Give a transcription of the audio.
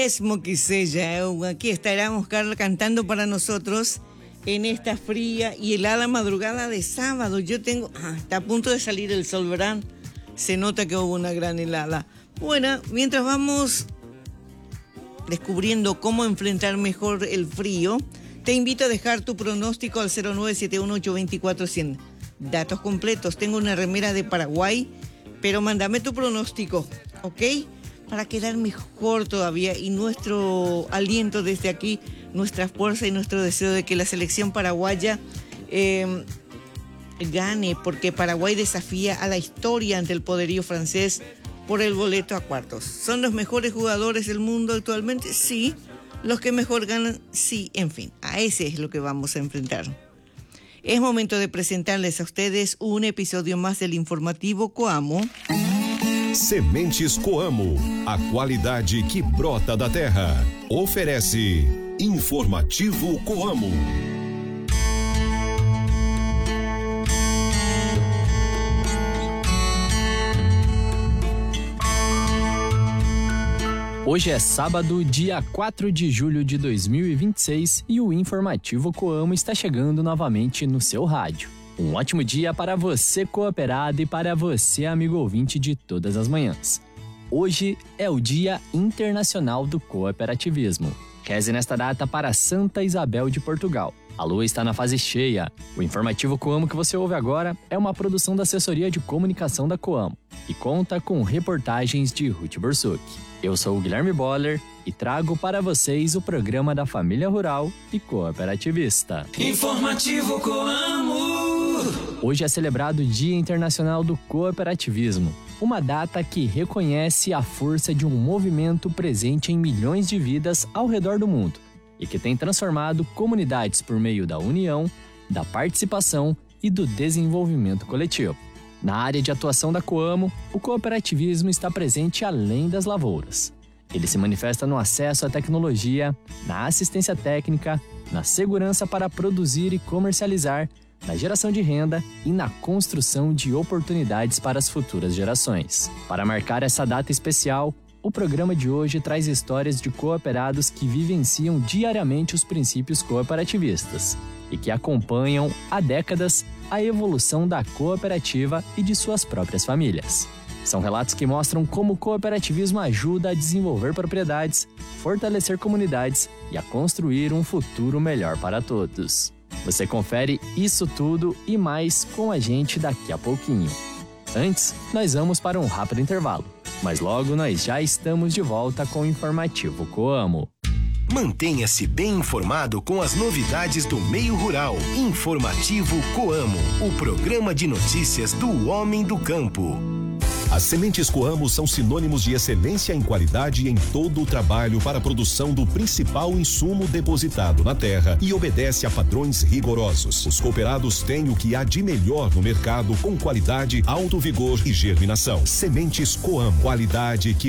mesmo que seja, aquí estaremos, Carla, cantando para nosotros en esta fría y helada madrugada de sábado. Yo tengo, está a punto de salir el sol, ¿verdad? Se nota que hubo una gran helada. Bueno, mientras vamos descubriendo cómo enfrentar mejor el frío, te invito a dejar tu pronóstico al 0971824100. Datos completos. Tengo una remera de Paraguay, pero mándame tu pronóstico, ¿ok? Para quedar mejor todavía y nuestro aliento desde aquí, nuestra fuerza y nuestro deseo de que la selección paraguaya gane, porque Paraguay desafía a la historia ante el poderío francés por el boleto a cuartos. ¿Son los mejores jugadores del mundo actualmente? Sí. ¿Los que mejor ganan? Sí. En fin, a ese es lo que vamos a enfrentar. Es momento de presentarles a ustedes un episodio más del informativo Coamo. Sementes Coamo, a qualidade que brota da terra. Oferece Informativo Coamo. Hoje é sábado, dia 4 de julho de 2026 e o Informativo Coamo está chegando novamente no seu rádio. Um ótimo dia para você cooperado e para você amigo ouvinte de todas as manhãs. Hoje é o Dia Internacional do Cooperativismo. Reze nesta data para Santa Isabel de Portugal. A lua está na fase cheia. O Informativo Coamo que você ouve agora é uma produção da Assessoria de Comunicação da Coamo e conta com reportagens de Ruth Borsuk. Eu sou o Guilherme Boller e trago para vocês o programa da família rural e cooperativista. Informativo Coamo. Hoje é celebrado o Dia Internacional do Cooperativismo, uma data que reconhece a força de um movimento presente em milhões de vidas ao redor do mundo e que tem transformado comunidades por meio da união, da participação e do desenvolvimento coletivo. Na área de atuação da Coamo, o cooperativismo está presente além das lavouras. Ele se manifesta no acesso à tecnologia, na assistência técnica, na segurança para produzir e comercializar, na geração de renda e na construção de oportunidades para as futuras gerações. Para marcar essa data especial, o programa de hoje traz histórias de cooperados que vivenciam diariamente os princípios cooperativistas e que acompanham há décadas a evolução da cooperativa e de suas próprias famílias. São relatos que mostram como o cooperativismo ajuda a desenvolver propriedades, fortalecer comunidades e a construir um futuro melhor para todos. Você confere isso tudo e mais com a gente daqui a pouquinho. Antes, nós vamos para um rápido intervalo, mas logo nós já estamos de volta com o Informativo Coamo. Mantenha-se bem informado com as novidades do meio rural. Informativo Coamo, o programa de notícias do homem do campo. As sementes Coamo são sinônimos de excelência em qualidade em todo o trabalho para a produção do principal insumo depositado na terra e obedece a padrões rigorosos. Os cooperados têm o que há de melhor no mercado com qualidade, alto vigor e germinação. Sementes Coamo, qualidade que